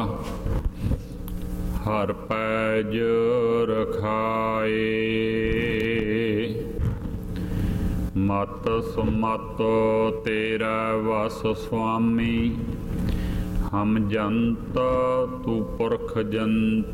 ਹਰ ਪੈਜ ਰਖਾਏ। ਮਤ ਸੁਮਤ ਤੇਰਾ ਵਸ ਸੁਆਮੀ, ਹਮ ਜੰਤ ਤੂ ਪੁਰਖ ਜੰਤ।